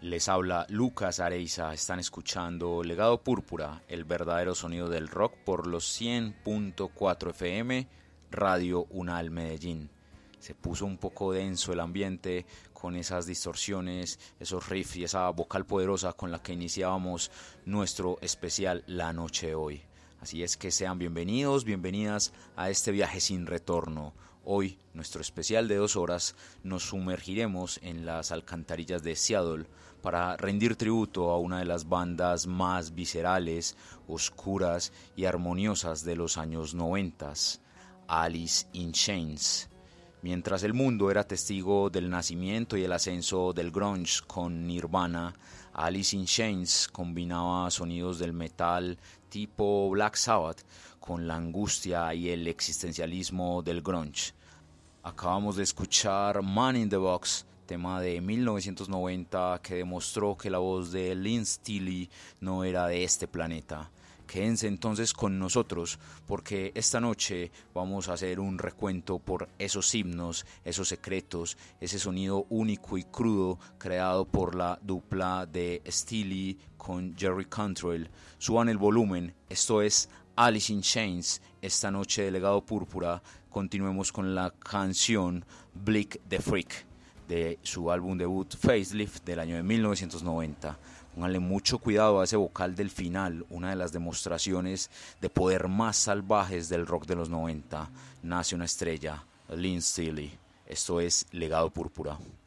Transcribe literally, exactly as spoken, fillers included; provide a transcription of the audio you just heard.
Les habla Lucas Areiza, están escuchando Legado Púrpura, el verdadero sonido del rock por los cien punto cuatro F M, Radio Unal Medellín. Se puso un poco denso el ambiente con esas distorsiones, esos riffs y esa vocal poderosa con la que iniciábamos nuestro especial La Noche de Hoy. Así es que sean bienvenidos, bienvenidas a este viaje sin retorno. Hoy, nuestro especial de dos horas, nos sumergiremos en las alcantarillas de Seattle para rendir tributo a una de las bandas más viscerales, oscuras y armoniosas de los años noventas, Alice in Chains. Mientras el mundo era testigo del nacimiento y el ascenso del grunge con Nirvana, Alice in Chains combinaba sonidos del metal tipo Black Sabbath con la angustia y el existencialismo del grunge. Acabamos de escuchar Man in the Box, tema de mil novecientos noventa que demostró que la voz de Lynn Stilly no era de este planeta. Quédense entonces con nosotros porque esta noche vamos a hacer un recuento por esos himnos, esos secretos, ese sonido único y crudo creado por la dupla de Stilly con Jerry Cantrell. Suban el volumen, esto es Alice in Chains, esta noche de Legado Púrpura. Continuemos con la canción Bleak the Freak de su álbum debut Facelift del año de mil novecientos noventa. Pónganle mucho cuidado a ese vocal del final, una de las demostraciones de poder más salvajes del rock de los noventa. Nace una estrella, Lynn Stilly. Esto es Legado Púrpura.